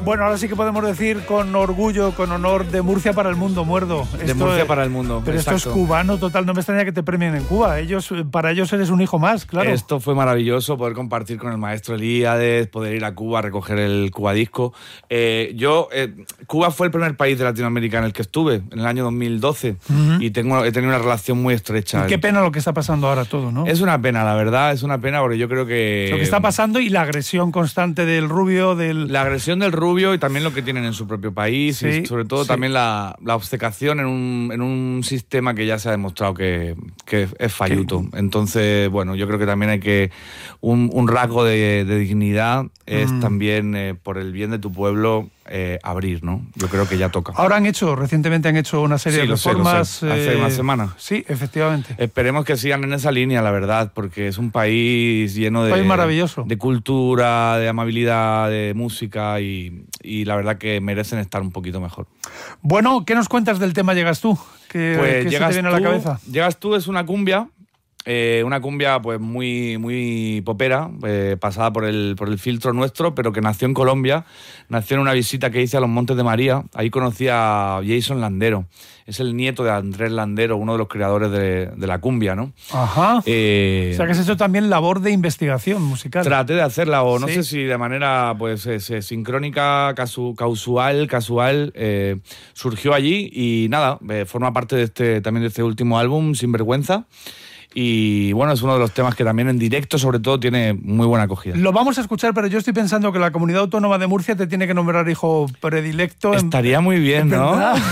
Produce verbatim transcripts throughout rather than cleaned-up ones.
Bueno, ahora sí que podemos decir con orgullo, con honor, de Murcia para el mundo, Muerdo. De Esto Murcia es, para el mundo, Pero exacto. esto es cubano total, no me extraña que te premien en Cuba. Ellos, para ellos eres un hijo más, claro. Esto fue maravilloso, poder compartir con el maestro Elíades, poder ir a Cuba a recoger el Cubadisco. Eh, yo, eh, Cuba fue el primer país de Latinoamérica en el que estuve, en el año dos mil doce, uh-huh. y tengo, he tenido una relación muy estrecha. Y qué pena lo que está pasando ahora todo, ¿no? Es una pena, la verdad, es una pena, porque yo creo que... Lo que está pasando y la agresión constante del Rubio, del... La agresión del Rubio y también lo que tienen en su propio país, sí, y sobre todo sí. también la, la obcecación en un, en un sistema que ya se ha demostrado que, que es falluto. ¿Qué? Entonces, bueno, yo creo que también hay que... Un, un rasgo de, de dignidad es mm. también, eh, por el bien de tu pueblo, eh, abrir, ¿no? Yo creo que ya toca. Ahora han hecho, recientemente han hecho una serie sí, de lo reformas... Sé, lo sé. Hace eh, una semana. Sí, efectivamente. Esperemos que sigan en esa línea, la verdad, porque es un país lleno de... Un país maravilloso. De cultura, de amabilidad, de música y, y la verdad que merecen estar un poquito mejor. Bueno, ¿qué nos cuentas del tema Llegas tú? ¿Qué, pues ¿qué llegas se te viene tú, a la cabeza? Llegas tú es una cumbia... Eh, una cumbia pues muy, muy popera, eh, pasada por el, por el filtro nuestro, pero que nació en Colombia, nació en una visita que hice a los Montes de María. Ahí conocí a Jason Landero, es el nieto de Andrés Landero, uno de los creadores de, de la cumbia, ¿no? Ajá, eh, o sea que has hecho también labor de investigación musical. Traté de hacerla, o no sí. sé si de manera pues es, es, sincrónica, casu, casual, casual, eh, surgió allí y nada, eh, forma parte de este, también de este último álbum, Sinvergüenza. Y bueno, es uno de los temas que también en directo, sobre todo, tiene muy buena acogida. Lo vamos a escuchar, pero yo estoy pensando que la Comunidad Autónoma de Murcia te tiene que nombrar hijo predilecto. Estaría en... muy bien, ¿no?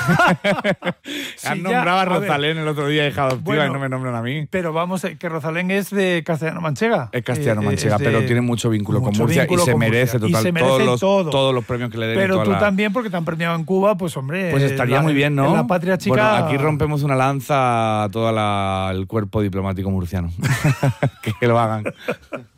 sí, Han nombrado ya, a Rosalén a el otro día, hija adoptiva, bueno, y no me nombran a mí. Pero vamos, que Rosalén es de Castellano-Manchega. Es Castellano-Manchega, eh, pero tiene mucho vínculo mucho con Murcia vínculo y se con merece Murcia. total Y se merece todos, los, todo. todos los premios que le den. Pero tú la... también, porque te han premiado en Cuba, pues hombre... Pues estaría la, muy bien, ¿no? En la patria chica... Bueno, aquí rompemos una lanza a todo la, el cuerpo diplomático murciano. Que lo hagan.